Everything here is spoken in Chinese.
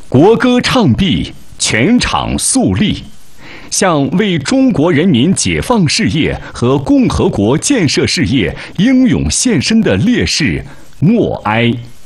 国歌唱毕，全场肃立，向为中国人民解放事业和共和国建设事业英勇献身的烈士默哀。